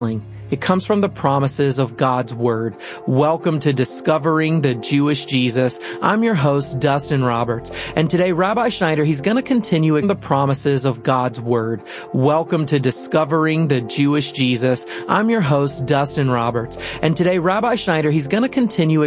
It comes from the promises of God's Word. Welcome to Discovering the Jewish Jesus. I'm your host, Dustin Roberts. And today, Rabbi Schneider, he's going to continue the promises of God's Word. Welcome to Discovering the Jewish Jesus. I'm your host, Dustin Roberts. And today, Rabbi Schneider, he's going to continue